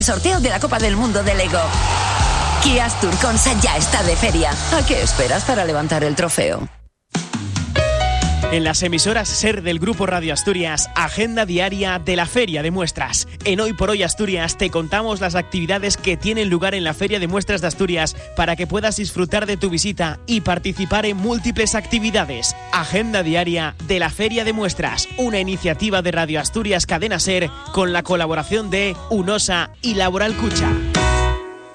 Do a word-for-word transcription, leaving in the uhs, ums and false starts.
Sorteo de la Copa del Mundo de Lego. Kia Astur Consa ya está de feria. ¿A qué esperas para levantar el trofeo? En las emisoras SER del Grupo Radio Asturias, agenda diaria de la Feria de Muestras. En Hoy por Hoy Asturias te contamos las actividades que tienen lugar en la Feria de Muestras de Asturias para que puedas disfrutar de tu visita y participar en múltiples actividades. Agenda diaria de la Feria de Muestras, una iniciativa de Radio Asturias Cadena SER con la colaboración de UNOSA y Laboral Cucha.